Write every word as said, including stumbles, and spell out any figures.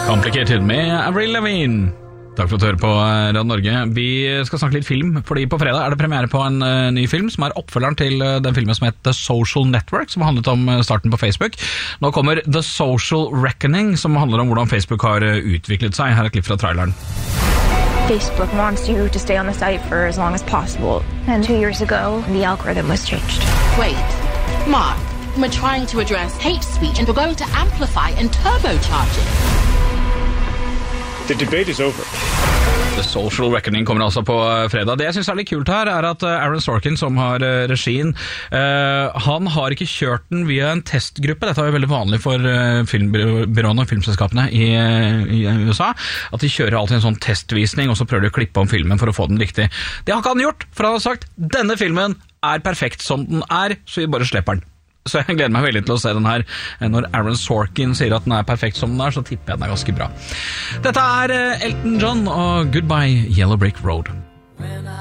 Complicated med Avril Lavigne. Takk for at du hører på Radio Norge. Vi skal snakke litt film, fordi på fredag er det premiere på en uh, ny film som er oppfølgeren til uh, den filmen som heter The Social Network, som handlet om uh, starten på Facebook. Nå kommer The Social Reckoning, som handler om hvordan Facebook har uh, utviklet seg. Her er et klipp fra traileren. Facebook wants you to stay on the site for as long as possible. And two years ago, the algorithm was changed. Wait, Mark, we're trying to address hate speech and we're going to amplify and turbocharge it. The debate is over. The Social Reckoning kommer altså på fredag. Det jeg synes er litt kult her er at Aaron Sorkin, som har regien, uh, han har ikke kjørt den via en testgruppe. Dette er jo veldig vanlig for uh, filmbyråene og filmselskapene i, i U S A, at de kjører alltid en sånn testvisning, og så prøver de å klippe om filmen for å få den riktig. Det har ikke han gjort, for han har sagt, denne filmen er perfekt som den er, så vi bare slipper den. Så jeg gleder meg veldig til å se den her. Når Aaron Sorkin sier at den er perfekt som den er, så tipper jeg den er ganske bra. Dette er Elton John og Goodbye Yellow Brick Road.